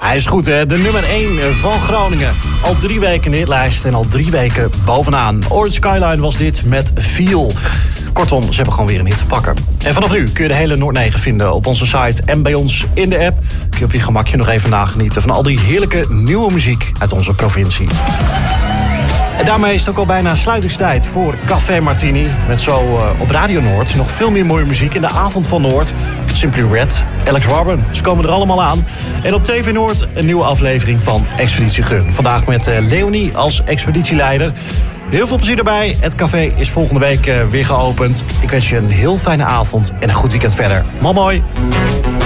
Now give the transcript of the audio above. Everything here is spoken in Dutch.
Hij is goed, hè? De nummer 1 van Groningen. Al 3 weken in de hitlijst en al 3 weken bovenaan. Orange Skyline was dit met Feel. Kortom, ze hebben gewoon weer een hit te pakken. En vanaf nu kun je de hele Noord 9 vinden op onze site en bij ons in de app. Kun je op je gemakje nog even nagenieten van al die heerlijke nieuwe muziek uit onze provincie. En daarmee is het ook al bijna sluitingstijd voor Café Martini. Met zo op Radio Noord nog veel meer mooie muziek in de avond van Noord. Simply Red, Alex Warburton, ze komen er allemaal aan. En op TV Noord een nieuwe aflevering van Expeditie Gun. Vandaag met Leonie als expeditieleider. Heel veel plezier erbij. Het café is volgende week weer geopend. Ik wens je een heel fijne avond en een goed weekend verder. Mooi.